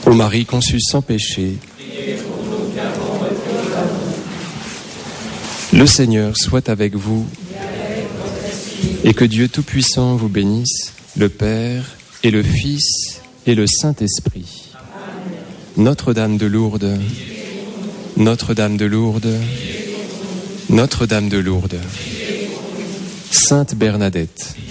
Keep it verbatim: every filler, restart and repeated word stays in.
Ô Marie conçue sans péché, le Seigneur soit avec vous et que Dieu Tout-Puissant vous bénisse, le Père et le Fils et le Saint-Esprit. Notre-Dame de Lourdes, Notre-Dame de Lourdes, Notre-Dame de Lourdes, Sainte Bernadette,